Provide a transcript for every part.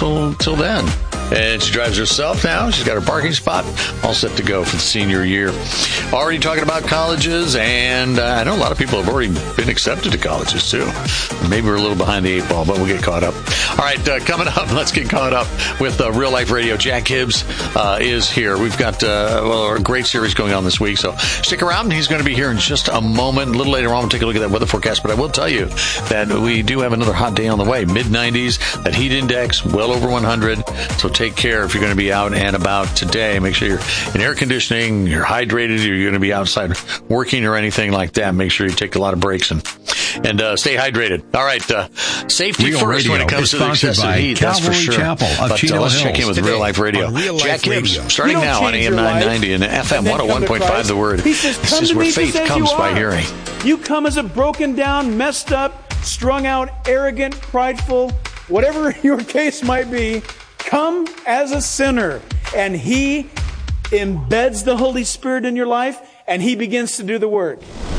till then. And she drives herself now. She's got her parking spot all set to go for the senior year. Already talking about colleges, and I know a lot of people have already been accepted to colleges, too. Maybe we're a little behind the eight ball, but we'll get caught up. All right, coming up, let's get caught up with Real Life Radio. Jack Hibbs is here. We've got a great series going on this week, so stick around. He's going to be here in just a moment. A little later on, we'll take a look at that weather forecast, but I will tell you that we do have another hot day on the way. Mid-90s, that heat index well over 100, so take care if you're going to be out and about today. Make sure you're in air conditioning, you're hydrated, you're going to be outside working or anything like that. Make sure you take a lot of breaks and stay hydrated. All right, safety Real first Radio when it comes to the excessive heat, that's for sure. Chapel of but Chino let's check in Hills with Real Life Radio. Jack Hibbs, starting now on AM 990 and FM 101.5 The Word. This is where faith comes by hearing. You come as a broken down, messed up, strung out, arrogant, prideful, whatever your case might be. Come as a sinner, and He embeds the Holy Spirit in your life, and He begins to do the work.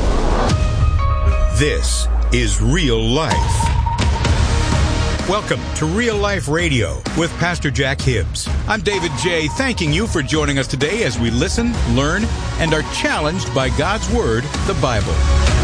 This is Real Life. Welcome to Real Life Radio with Pastor Jack Hibbs. I'm David J., thanking you for joining us today as we listen, learn, and are challenged by God's Word, the Bible.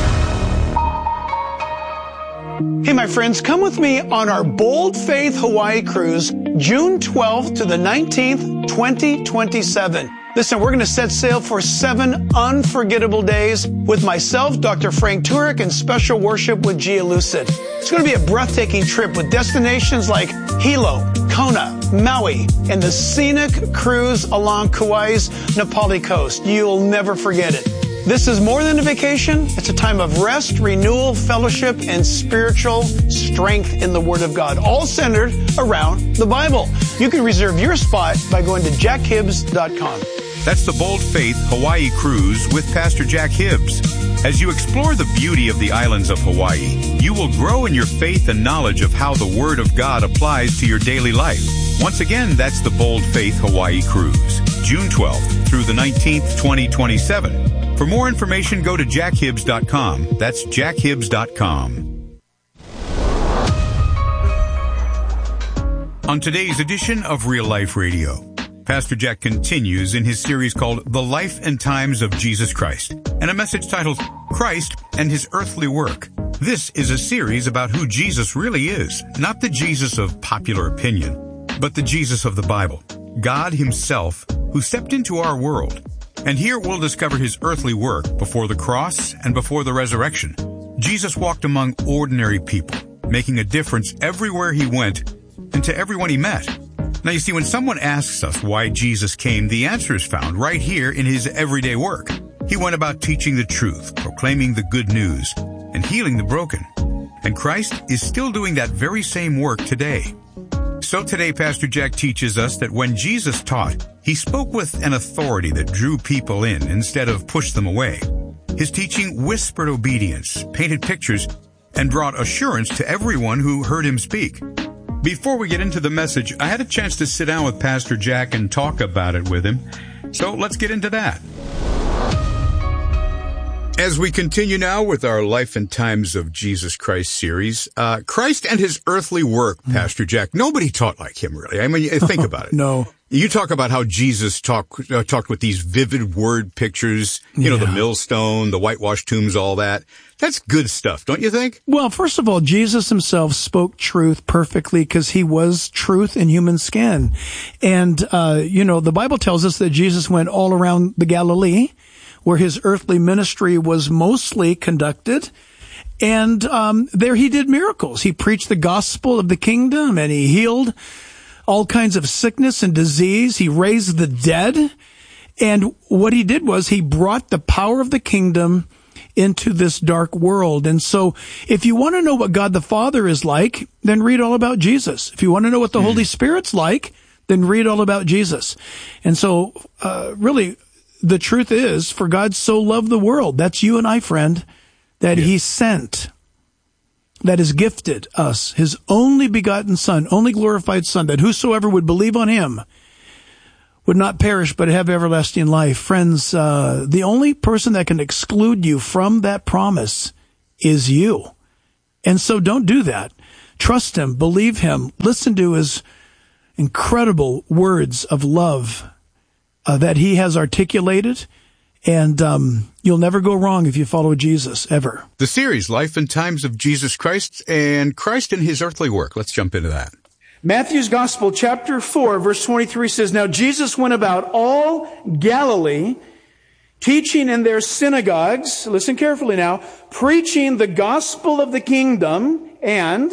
Hey, my friends, come with me on our Bold Faith Hawaii cruise, June 12th to the 19th, 2027. Listen, we're going to set sail for 7 unforgettable days with myself, Dr. Frank Turek, and special worship with Gia Lucid. It's going to be a breathtaking trip with destinations like Hilo, Kona, Maui, and the scenic cruise along Kauai's Napali coast. You'll never forget it. This is more than a vacation. It's a time of rest, renewal, fellowship, and spiritual strength in the Word of God, all centered around the Bible. You can reserve your spot by going to jackhibbs.com. That's the Bold Faith Hawaii Cruise with Pastor Jack Hibbs. As you explore the beauty of the islands of Hawaii, you will grow in your faith and knowledge of how the Word of God applies to your daily life. Once again, that's the Bold Faith Hawaii Cruise, June 12th through the 19th, 2027. For more information, go to jackhibbs.com. That's jackhibbs.com. On today's edition of Real Life Radio, Pastor Jack continues in his series called The Life and Times of Jesus Christ, and a message titled Christ and His Earthly Work. This is a series about who Jesus really is, not the Jesus of popular opinion, but the Jesus of the Bible, God Himself, who stepped into our world. And here we'll discover His earthly work before the cross and before the resurrection. Jesus walked among ordinary people, making a difference everywhere He went and to everyone He met. Now, you see, when someone asks us why Jesus came, the answer is found right here in His everyday work. He went about teaching the truth, proclaiming the good news, and healing the broken. And Christ is still doing that very same work today. So today, Pastor Jack teaches us that when Jesus taught, He spoke with an authority that drew people in instead of pushed them away. His teaching whispered obedience, painted pictures, and brought assurance to everyone who heard Him speak. Before we get into the message, I had a chance to sit down with Pastor Jack and talk about it with him. So let's get into that. As we continue now with our Life and Times of Jesus Christ series, Christ and His earthly work, Pastor Jack. Nobody taught like Him, really. I mean, think about it. No. You talk about how Jesus talked with these vivid word pictures, you know, the millstone, the whitewashed tombs, all that. That's good stuff, don't you think? Well, first of all, Jesus Himself spoke truth perfectly because He was truth in human skin. And, the Bible tells us that Jesus went all around the Galilee, where His earthly ministry was mostly conducted. And there He did miracles. He preached the gospel of the kingdom, and He healed all kinds of sickness and disease. He raised the dead. And what He did was He brought the power of the kingdom into this dark world. And so if you want to know what God the Father is like, then read all about Jesus. If you want to know what the Holy Spirit's like, then read all about Jesus. And so really, the truth is, for God so loved the world, that's you and I, friend, that He sent, that is gifted us, His only begotten Son, only glorified Son, that whosoever would believe on Him would not perish but have everlasting life. Friends, the only person that can exclude you from that promise is you. And so don't do that. Trust Him, believe Him, listen to His incredible words of love that he has articulated. And you'll never go wrong if you follow Jesus, ever. The series, Life and Times of Jesus Christ and Christ in his earthly work. Let's jump into that. Matthew's Gospel, chapter 4, verse 23 says, Now Jesus went about all Galilee, teaching in their synagogues, listen carefully now, preaching the gospel of the kingdom and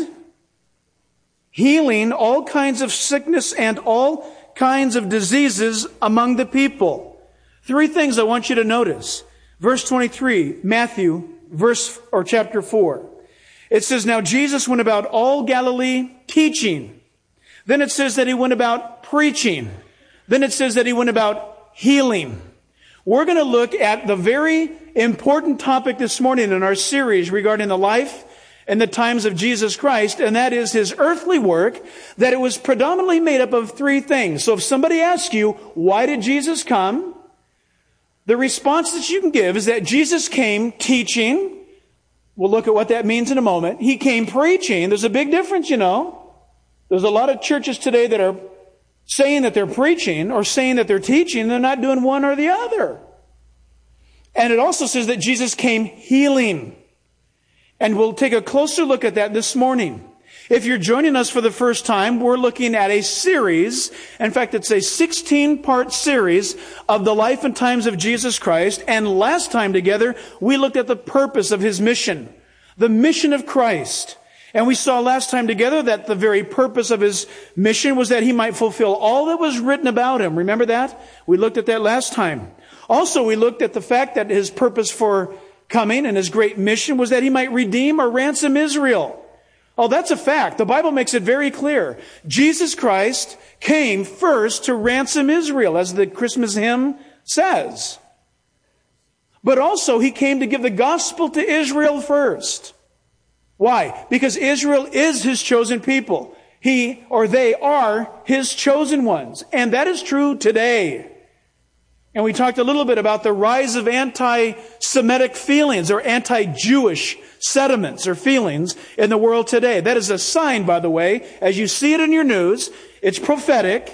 healing all kinds of sickness and all kinds of diseases among the people. Three things I want you to notice. Verse 23, Matthew, chapter 4. It says, Now Jesus went about all Galilee teaching. Then it says that he went about preaching. Then it says that he went about healing. We're going to look at the very important topic this morning in our series regarding the life and the times of Jesus Christ, and that is his earthly work, that it was predominantly made up of three things. So if somebody asks you, why did Jesus come? The response that you can give is that Jesus came teaching. We'll look at what that means in a moment. He came preaching. There's a big difference, you know. There's a lot of churches today that are saying that they're preaching or saying that they're teaching. They're not doing one or the other. And it also says that Jesus came healing. And we'll take a closer look at that this morning. If you're joining us for the first time, we're looking at a series. In fact, it's a 16-part series of the life and times of Jesus Christ. And last time together, we looked at the purpose of his mission, the mission of Christ. And we saw last time together that the very purpose of his mission was that he might fulfill all that was written about him. Remember that? We looked at that last time. Also, we looked at the fact that his purpose for coming and his great mission was that he might redeem or ransom Israel. Oh, that's a fact. The Bible makes it very clear. Jesus Christ came first to ransom Israel, as the Christmas hymn says. But also, he came to give the gospel to Israel first. Why? Because Israel is his chosen people. He or they are his chosen ones. And that is true today. And we talked a little bit about the rise of anti-Semitic feelings or anti-Jewish sentiments or feelings in the world today. That is a sign, by the way, as you see it in your news, it's prophetic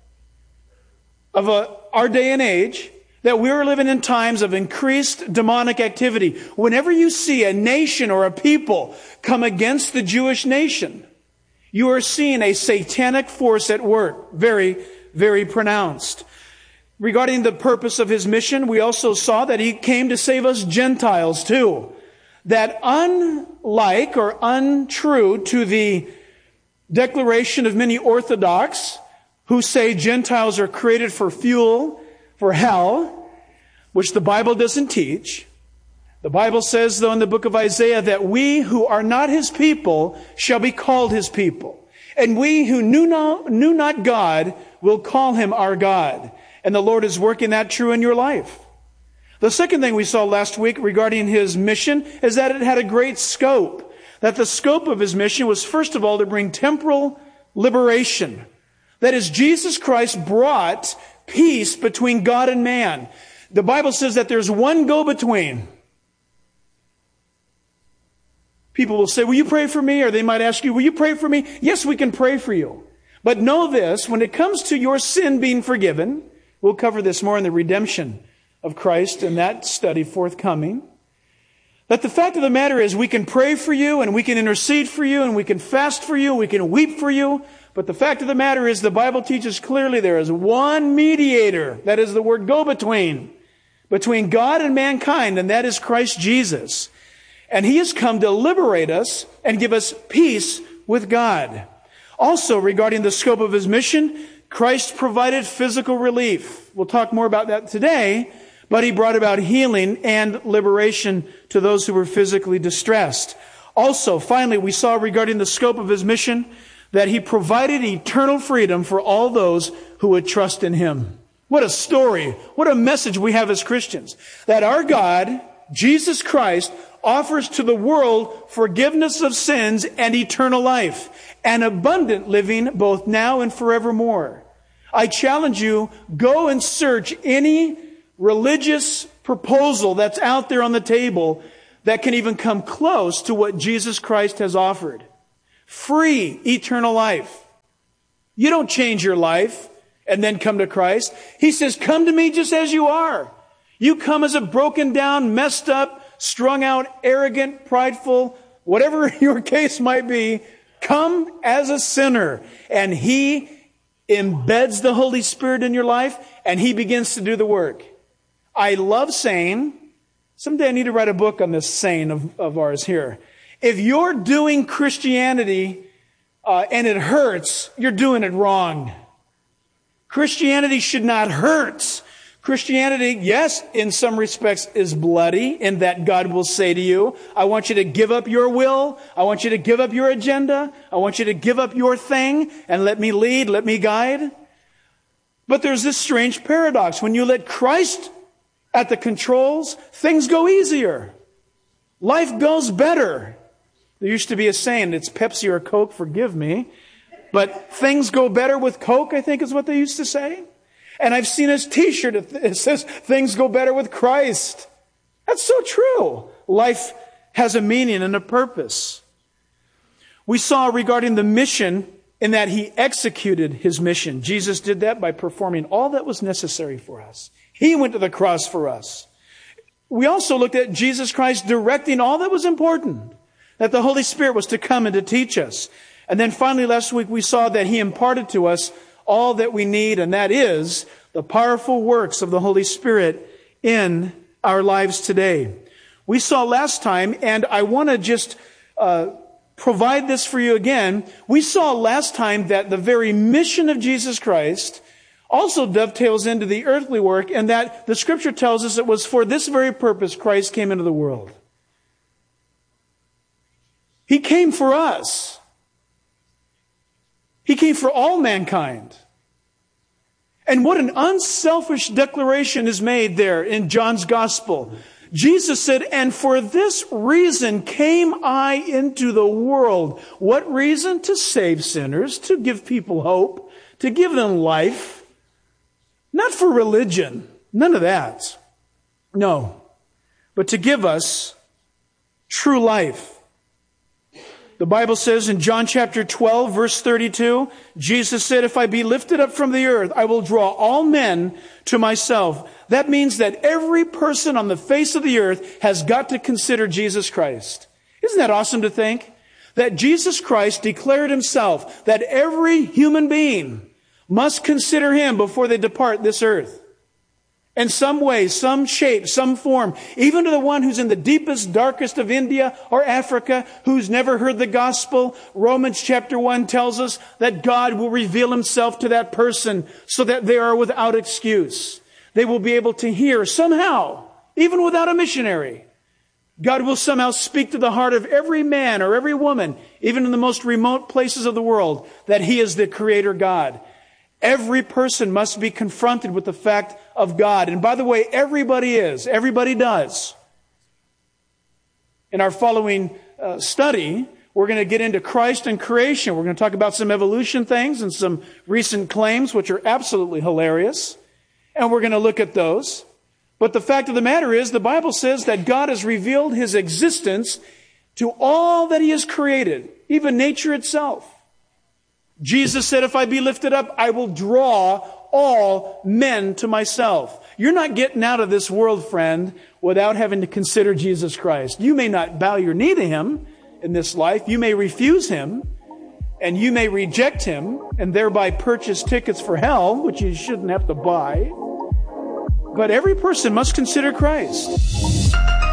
of our day and age, that we are living in times of increased demonic activity. Whenever you see a nation or a people come against the Jewish nation, you are seeing a satanic force at work, very, very pronounced. Regarding the purpose of his mission, we also saw that he came to save us Gentiles too. That unlike or untrue to the declaration of many Orthodox who say Gentiles are created for fuel for hell, which the Bible doesn't teach. The Bible says, though, in the book of Isaiah, that we who are not his people shall be called his people. And we who knew not God will call him our God. And the Lord is working that true in your life. The second thing we saw last week regarding his mission is that it had a great scope. That the scope of his mission was, first of all, to bring temporal liberation. That is, Jesus Christ brought peace between God and man. The Bible says that there's one go-between. People will say, will you pray for me? Or they might ask you, will you pray for me? Yes, we can pray for you. But know this, when it comes to your sin being forgiven, we'll cover this more in the redemption of Christ in that study forthcoming. But the fact of the matter is we can pray for you and we can intercede for you and we can fast for you, we can weep for you. But the fact of the matter is the Bible teaches clearly there is one mediator, that is the word go-between, between God and mankind, and that is Christ Jesus. And he has come to liberate us and give us peace with God. Also, regarding the scope of his mission, Christ provided physical relief. We'll talk more about that today, but he brought about healing and liberation to those who were physically distressed. Also, finally, we saw regarding the scope of his mission that he provided eternal freedom for all those who would trust in him. What a story. What a message we have as Christians. That our God, Jesus Christ, offers to the world forgiveness of sins and eternal life and abundant living both now and forevermore. I challenge you, go and search any religious proposal that's out there on the table that can even come close to what Jesus Christ has offered. Free eternal life. You don't change your life and then come to Christ. He says, come to me just as you are. You come as a broken down, messed up, strung out, arrogant, prideful, whatever your case might be, come as a sinner. And He embeds the Holy Spirit in your life, and He begins to do the work. I love saying, someday I need to write a book on this saying of ours here. If you're doing Christianity and it hurts, you're doing it wrong. Christianity should not hurt. Christianity, yes, in some respects is bloody in that God will say to you, I want you to give up your will. I want you to give up your agenda. I want you to give up your thing and let me lead, let me guide. But there's this strange paradox. When you let Christ at the controls, things go easier. Life goes better. There used to be a saying, it's Pepsi or Coke, forgive me. But things go better with Coke, I think is what they used to say. And I've seen his t-shirt that says, things go better with Christ. That's so true. Life has a meaning and a purpose. We saw regarding the mission in that He executed His mission. Jesus did that by performing all that was necessary for us. He went to the cross for us. We also looked at Jesus Christ directing all that was important, that the Holy Spirit was to come and to teach us. And then finally last week we saw that He imparted to us all that we need, and that is the powerful works of the Holy Spirit in our lives today. We saw last time, and I want to just provide this for you again. We saw last time that the very mission of Jesus Christ also dovetails into the earthly work, and that the Scripture tells us it was for this very purpose Christ came into the world. He came for us. He came for all mankind. And what an unselfish declaration is made there in John's Gospel. Jesus said, and for this reason came I into the world. What reason? To save sinners, to give people hope, to give them life. Not for religion. None of that. No. But to give us true life. The Bible says in John chapter 12, verse 32, Jesus said, if I be lifted up from the earth, I will draw all men to myself. That means that every person on the face of the earth has got to consider Jesus Christ. Isn't that awesome to think? That Jesus Christ declared Himself that every human being must consider Him before they depart this earth. In some way, some shape, some form, even to the one who's in the deepest, darkest of India or Africa, who's never heard the gospel. Romans chapter 1 tells us that God will reveal Himself to that person so that they are without excuse. They will be able to hear somehow, even without a missionary. God will somehow speak to the heart of every man or every woman, even in the most remote places of the world, that He is the Creator God. Every person must be confronted with the fact of God. And by the way, everybody is. Everybody does. In our following study, we're going to get into Christ and creation. We're going to talk about some evolution things and some recent claims, which are absolutely hilarious. And we're going to look at those. But the fact of the matter is, the Bible says that God has revealed His existence to all that He has created, even nature itself. Jesus said, if I be lifted up, I will draw all men to myself. You're not getting out of this world, friend, without having to consider Jesus Christ. You may not bow your knee to Him in this life. You may refuse Him, and you may reject Him, and thereby purchase tickets for hell, which you shouldn't have to buy. But every person must consider Christ.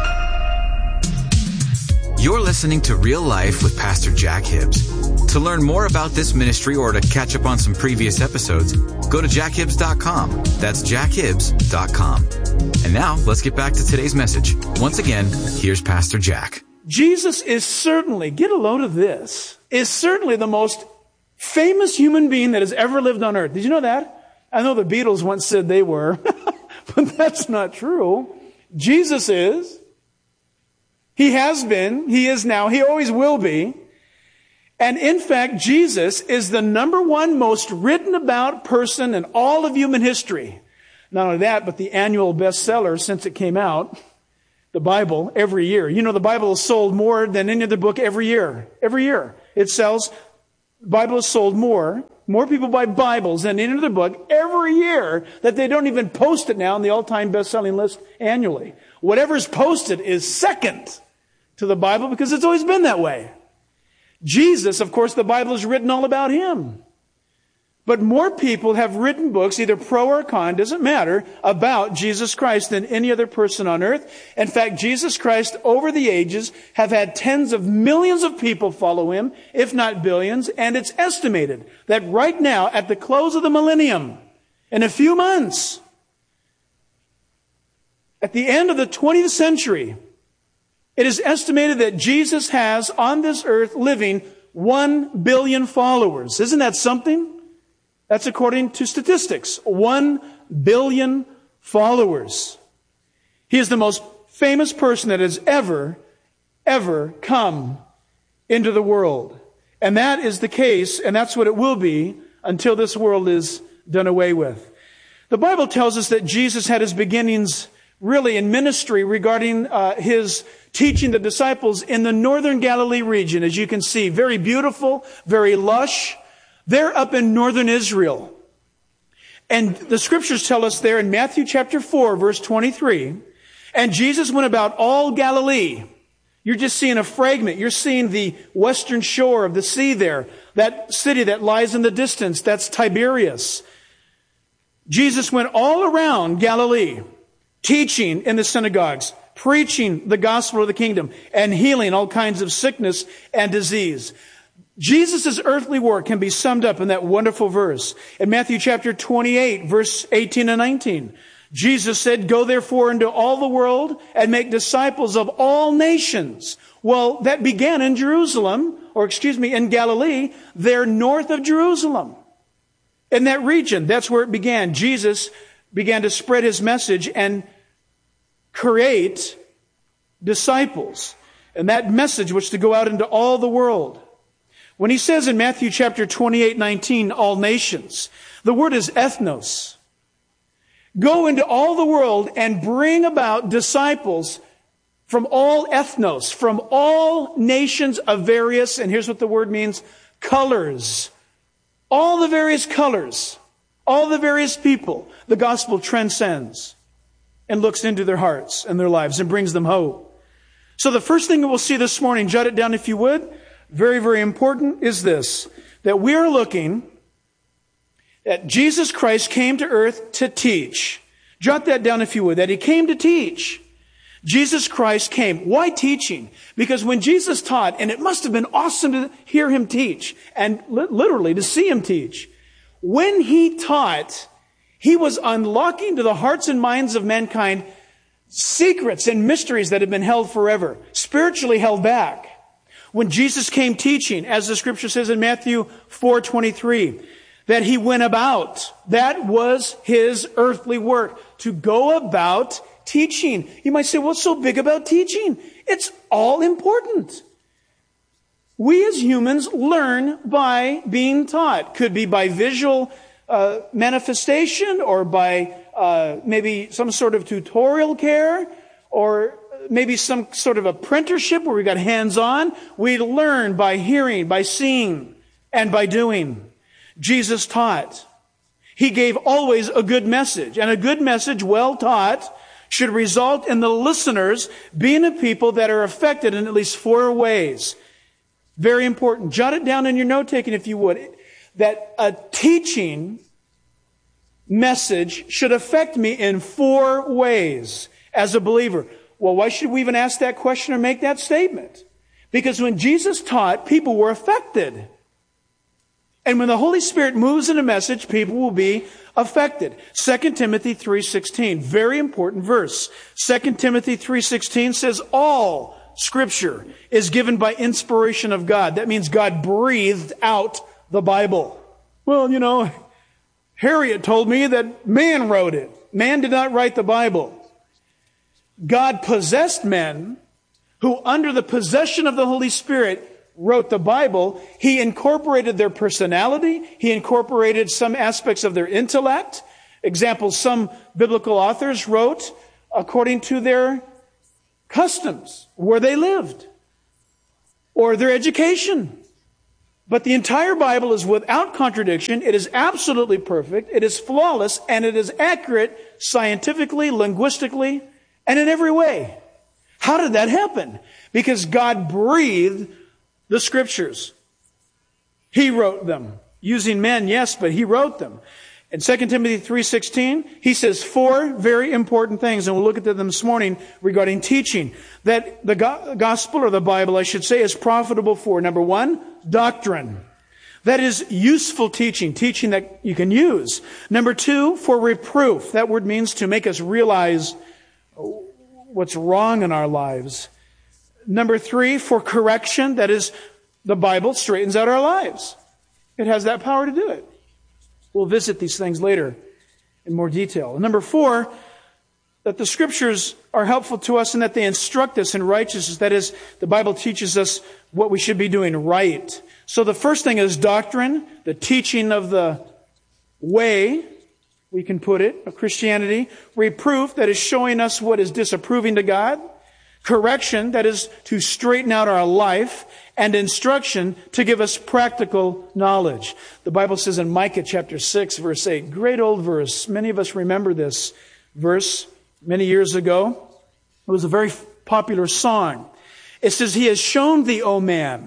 You're listening to Real Life with Pastor Jack Hibbs. To learn more about this ministry or to catch up on some previous episodes, go to jackhibbs.com. That's jackhibbs.com. And now, let's get back to today's message. Once again, here's Pastor Jack. Jesus is certainly, get a load of this, is certainly the most famous human being that has ever lived on earth. Did you know that? I know the Beatles once said they were, but that's not true. Jesus is. He has been, He is now, He always will be. And in fact, Jesus is the number one most written about person in all of human history. Not only that, but the annual bestseller since it came out, the Bible, every year. You know, the Bible is sold more than any other book every year. Every year. It sells, the Bible is sold more More people buy Bibles than any other book every year, that they don't even post it now on the all-time best-selling list annually. Whatever's posted is second to the Bible because it's always been that way. Jesus, of course, the Bible is written all about Him. But more people have written books, either pro or con, doesn't matter, about Jesus Christ than any other person on earth. In fact, Jesus Christ, over the ages, have had tens of millions of people follow Him, if not billions, and it's estimated that right now, at the close of the millennium, in a few months, at the end of the 20th century, it is estimated that Jesus has on this earth living 1 billion followers. Isn't that something? That's according to statistics. 1 billion followers. He is the most famous person that has ever come into the world. And that is the case, and that's what it will be until this world is done away with. The Bible tells us that Jesus had His beginnings really in ministry regarding His teaching the disciples in the northern Galilee region. As you can see, very beautiful, very lush. They're up in northern Israel. And the scriptures tell us there in Matthew chapter 4, verse 23, and Jesus went about all Galilee. You're just seeing a fragment. You're seeing the western shore of the sea there. That city that lies in the distance, that's Tiberias. Jesus went all around Galilee, teaching in the synagogues, preaching the gospel of the kingdom, and healing all kinds of sickness and disease. Jesus' earthly work can be summed up in that wonderful verse. In Matthew chapter 28, verse 18 and 19, Jesus said, "Go therefore into all the world and make disciples of all nations." Well, that began in Jerusalem, in Galilee, there north of Jerusalem. In that region, that's where it began. Jesus began to spread His message and create disciples. And that message was to go out into all the world. When He says in Matthew chapter 28:19, all nations, the word is ethnos. Go into all the world and bring about disciples from all ethnos, from all nations of various, and here's what the word means, colors. All the various colors, all the various people, the gospel transcends and looks into their hearts and their lives and brings them hope. So the first thing that we'll see this morning, jot it down if you would, very, very important, is this, that we are looking at Jesus Christ came to earth to teach. Jot that down if you would, that He came to teach. Jesus Christ came. Why teaching? Because when Jesus taught, and it must have been awesome to hear Him teach, and literally to see Him teach, when He taught, He was unlocking to the hearts and minds of mankind secrets and mysteries that had been held forever, spiritually held back. When Jesus came teaching, as the scripture says in Matthew 4:23, that He went about. That was His earthly work, to go about teaching. You might say, what's so big about teaching? It's all important. We as humans learn by being taught. Could be by visual manifestation, or by maybe some sort of tutorial care, or maybe some sort of apprenticeship where we got hands-on. We learn by hearing, by seeing, and by doing. Jesus taught. He gave always a good message, and a good message, well taught, should result in the listeners being a people that are affected in at least 4 ways. Very important. Jot it down in your note-taking if you would, that a teaching message should affect me in 4 ways as a believer. Well, why should we even ask that question or make that statement? Because when Jesus taught, people were affected. And when the Holy Spirit moves in a message, people will be affected. 2 Timothy 3:16, very important verse. 2 Timothy 3:16 says, all Scripture is given by inspiration of God. That means God breathed out the Bible. Well, Harriet told me that man wrote it. Man did not write the Bible. God possessed men who, under the possession of the Holy Spirit, wrote the Bible. He incorporated their personality. He incorporated some aspects of their intellect. Examples, some biblical authors wrote according to their customs, where they lived, or their education. But the entire Bible is without contradiction. It is absolutely perfect. It is flawless, and it is accurate scientifically, linguistically, and in every way. How did that happen? Because God breathed the Scriptures. He wrote them. Using men, yes, but He wrote them. In 2 Timothy 3:16, he says 4 very important things, and we'll look at them this morning regarding teaching. That the gospel, or the Bible, I should say, is profitable for, number 1, doctrine. That is useful teaching, teaching that you can use. Number 2, for reproof. That word means to make us realize what's wrong in our lives. Number 3, for correction. That is, the Bible straightens out our lives. It has that power to do it. We'll visit these things later in more detail. And number 4, that the Scriptures are helpful to us and that they instruct us in righteousness. That is, the Bible teaches us what we should be doing right. So the first thing is doctrine, the teaching of the way, we can put it, of Christianity. Reproof, that is showing us what is disapproving to God. Correction, that is to straighten out our life. And instruction, to give us practical knowledge. The Bible says in Micah chapter 6, verse 8, great old verse. Many of us remember this verse many years ago. It was a very popular song. It says, He has shown thee, O man,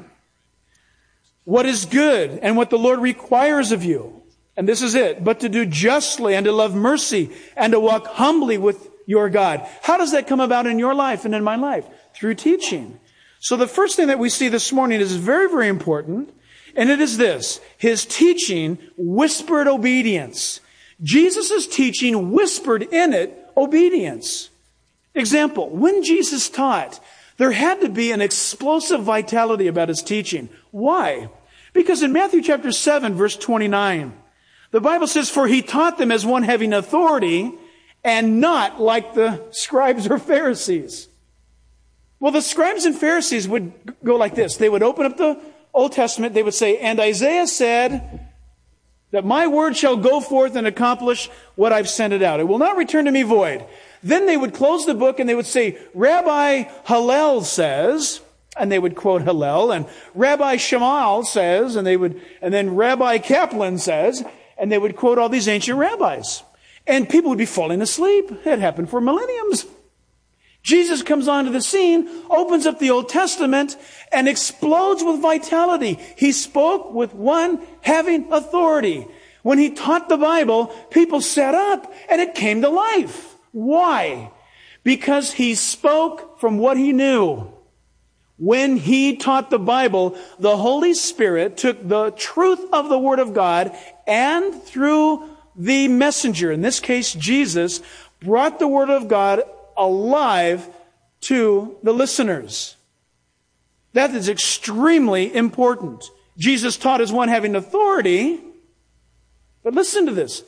what is good and what the Lord requires of you. And this is it, but to do justly and to love mercy and to walk humbly with your God. How does that come about in your life and in my life? Through teaching. So the first thing that we see this morning is very, very important, and it is this. His teaching whispered obedience. Jesus' teaching whispered in it obedience. Example, when Jesus taught, there had to be an explosive vitality about His teaching. Why? Because in Matthew chapter 7, verse 29, the Bible says, for He taught them as one having authority, and not like the scribes or Pharisees. Well, the scribes and Pharisees would go like this. They would open up the Old Testament. They would say, and Isaiah said that my word shall go forth and accomplish what I've sent it out. It will not return to me void. Then they would close the book and they would say, Rabbi Hillel says, and they would quote Hillel, and Rabbi Shammai says, and then Rabbi Kaplan says, and they would quote all these ancient rabbis. And people would be falling asleep. It happened for millenniums. Jesus comes onto the scene, opens up the Old Testament, and explodes with vitality. He spoke with one having authority. When He taught the Bible, people sat up and it came to life. Why? Because He spoke from what He knew. When He taught the Bible, the Holy Spirit took the truth of the Word of God and through the messenger, in this case Jesus, brought the Word of God alive to the listeners. That is extremely important. Jesus taught as one having authority, but listen to this.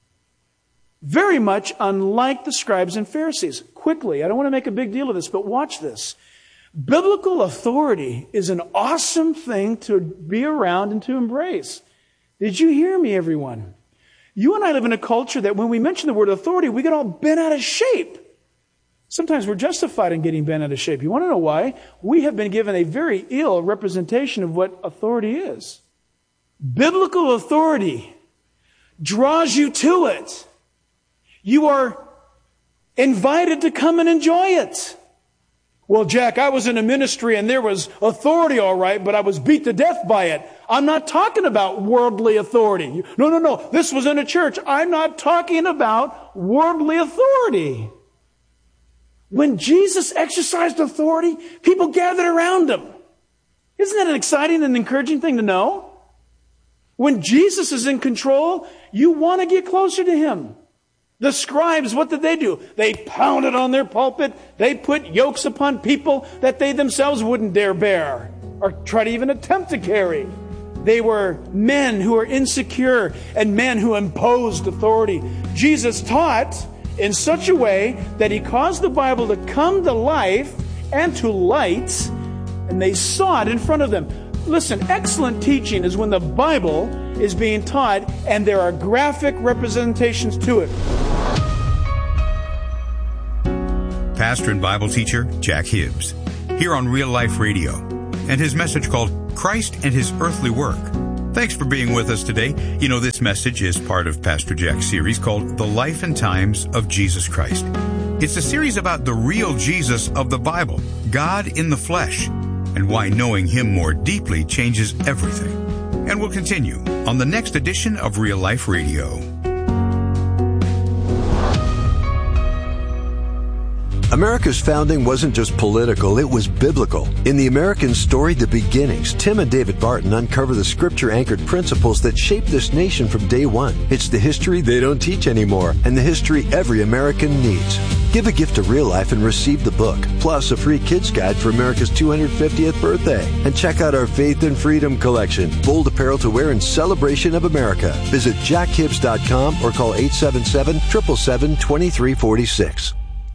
Very much unlike the scribes and Pharisees. Quickly, I don't want to make a big deal of this, but watch this. Biblical authority is an awesome thing to be around and to embrace. Did you hear me, everyone? You and I live in a culture that when we mention the word authority, we get all bent out of shape. Sometimes we're justified in getting bent out of shape. You want to know why? We have been given a very ill representation of what authority is. Biblical authority draws you to it. You are invited to come and enjoy it. Well, Jack, I was in a ministry and there was authority, all right, but I was beat to death by it. I'm not talking about worldly authority. No. This was in a church. I'm not talking about worldly authority. When Jesus exercised authority, people gathered around Him. Isn't that an exciting and encouraging thing to know? When Jesus is in control, you want to get closer to Him. The scribes, what did they do? They pounded on their pulpit. They put yokes upon people that they themselves wouldn't dare bear or try to even attempt to carry. They were men who were insecure and men who imposed authority. Jesus taught in such a way that He caused the Bible to come to life and to light, and they saw it in front of them. Listen, excellent teaching is when the Bible is being taught and there are graphic representations to it. Pastor and Bible teacher Jack Hibbs, here on Real Life Radio, and his message called Christ and His Earthly Work. Thanks for being with us today. You know, this message is part of Pastor Jack's series called The Life and Times of Jesus Christ. It's a series about the real Jesus of the Bible, God in the flesh, and why knowing Him more deeply changes everything. And we'll continue on the next edition of Real Life Radio. America's founding wasn't just political, it was biblical. In the American story, The Beginnings, Tim and David Barton uncover the scripture-anchored principles that shaped this nation from day one. It's the history they don't teach anymore, and the history every American needs. Give a gift to Real Life and receive the book, plus a free kids guide for America's 250th birthday. And check out our Faith and Freedom collection, bold apparel to wear in celebration of America. Visit jackhibbs.com or call 877-777-2346.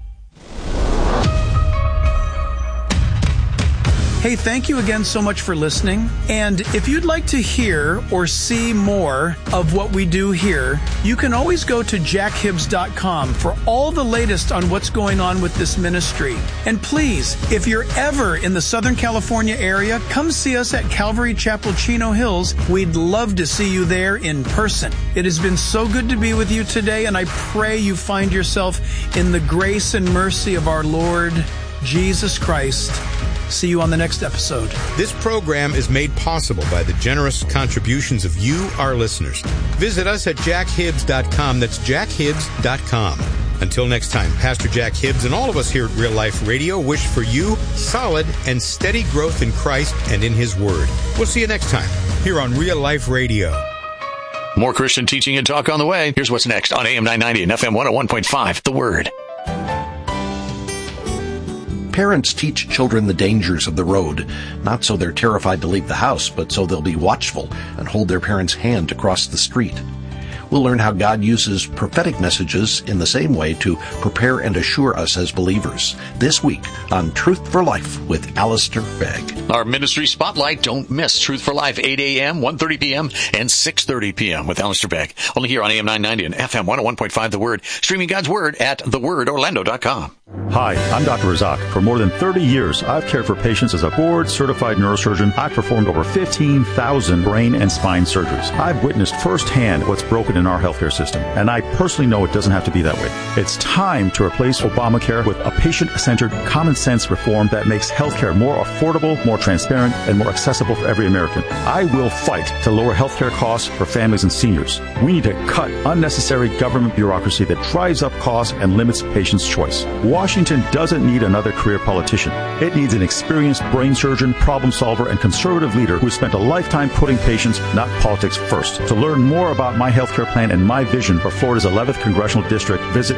Hey, thank you again so much for listening. And if you'd like to hear or see more of what we do here, you can always go to jackhibbs.com for all the latest on what's going on with this ministry. And please, if you're ever in the Southern California area, come see us at Calvary Chapel, Chino Hills. We'd love to see you there in person. It has been so good to be with you today, and I pray you find yourself in the grace and mercy of our Lord Jesus Christ. See you on the next episode. This program is made possible by the generous contributions of you, our listeners. Visit us at jackhibbs.com. That's jackhibbs.com. Until next time, Pastor Jack Hibbs and all of us here at Real Life Radio wish for you solid and steady growth in Christ and in His Word. We'll see you next time here on Real Life Radio. More Christian teaching and talk on the way. Here's what's next on AM 990 and FM 101.5, The Word. Parents teach children the dangers of the road, not so they're terrified to leave the house, but so they'll be watchful and hold their parents' hand to cross the street. We'll learn how God uses prophetic messages in the same way to prepare and assure us as believers. This week on Truth for Life with Alistair Begg. Our ministry spotlight, don't miss Truth for Life, 8 a.m., 1:30 p.m., and 6:30 p.m. with Alistair Begg. Only here on AM 990 and FM 101.5 The Word. Streaming God's Word at thewordorlando.com. Hi, I'm Dr. Razak. For more than 30 years, I've cared for patients as a board-certified neurosurgeon. I've performed over 15,000 brain and spine surgeries. I've witnessed firsthand what's broken in our healthcare system, and I personally know it doesn't have to be that way. It's time to replace Obamacare with a patient-centered, common-sense reform that makes healthcare more affordable, more transparent, and more accessible for every American. I will fight to lower healthcare costs for families and seniors. We need to cut unnecessary government bureaucracy that drives up costs and limits patients' choice. Washington doesn't need another career politician. It needs an experienced brain surgeon, problem solver, and conservative leader who spent a lifetime putting patients, not politics, first. To learn more about my healthcare plan and my vision for Florida's 11th Congressional District, visit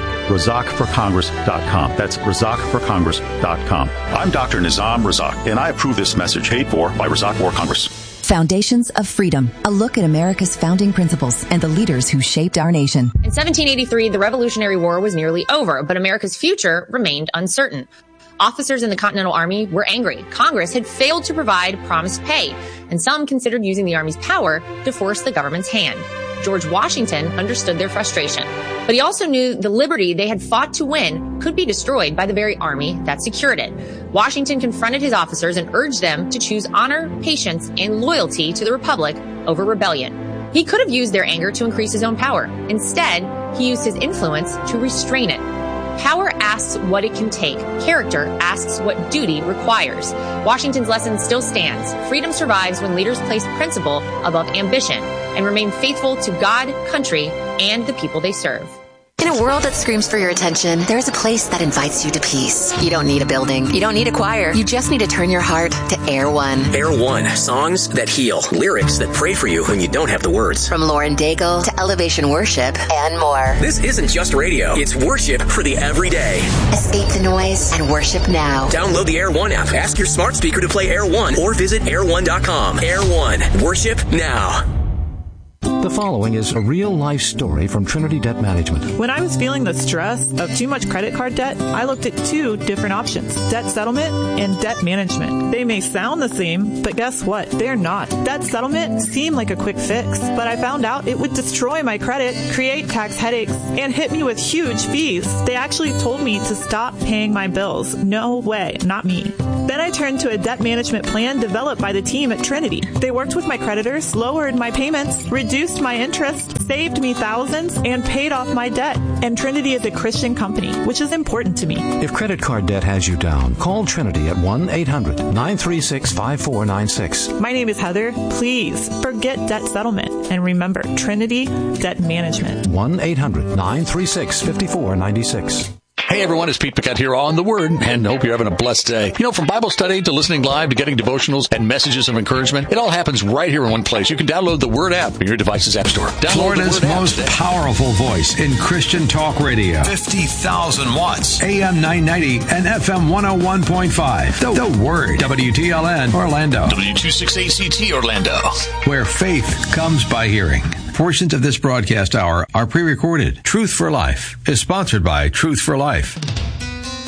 RazakForCongress.com. That's RazakForCongress.com. I'm Dr. Nizam Razak, and I approve this message paid for by Razak for Congress. Foundations of Freedom, a look at America's founding principles and the leaders who shaped our nation. In 1783, the Revolutionary War was nearly over, but America's future remained uncertain. Officers in the Continental Army were angry. Congress had failed to provide promised pay, and some considered using the Army's power to force the government's hand. George Washington understood their frustration, but he also knew the liberty they had fought to win could be destroyed by the very army that secured it. Washington confronted his officers and urged them to choose honor, patience, and loyalty to the Republic over rebellion. He could have used their anger to increase his own power. Instead, he used his influence to restrain it. Power asks what it can take. Character asks what duty requires. Washington's lesson still stands. Freedom survives when leaders place principle above ambition and remain faithful to God, country, and the people they serve. In a world that screams for your attention, there's a place that invites you to peace. You don't need a building. You don't need a choir. You just need to turn your heart to Air One. Air One, songs that heal, lyrics that pray for you when you don't have the words. From Lauren Daigle to Elevation Worship and more. This isn't just radio. It's worship for the everyday. Escape the noise and worship now. Download the Air One app. Ask your smart speaker to play Air One or visit air1.com. Air One, worship now. The following is a real-life story from Trinity Debt Management. When I was feeling the stress of too much credit card debt, I looked at two different options, debt settlement and debt management. They may sound the same, but guess what? They're not. Debt settlement seemed like a quick fix, but I found out it would destroy my credit, create tax headaches, and hit me with huge fees. They actually told me to stop paying my bills. No way, not me. Then I turned to a debt management plan developed by the team at Trinity. They worked with my creditors, lowered my payments, reduced my interest, saved me thousands, and paid off my debt. And Trinity is a Christian company, which is important to me. If credit card debt has you down, call Trinity at 1-800-936-5496. My name is Heather. Please forget debt settlement and remember Trinity Debt Management. 1-800-936-5496. Hey everyone, it's Pete Paquette here on The Word, and hope you're having a blessed day. You know, from Bible study to listening live to getting devotionals and messages of encouragement, it all happens right here in one place. You can download the Word app in your device's app store. Download Florida's most powerful voice in Christian talk radio. 50,000 watts. AM 990 and FM 101.5. The Word. WTLN Orlando. W26ACT Orlando. Where faith comes by hearing. Portions of this broadcast hour are pre-recorded. Truth for Life is sponsored by Truth for Life.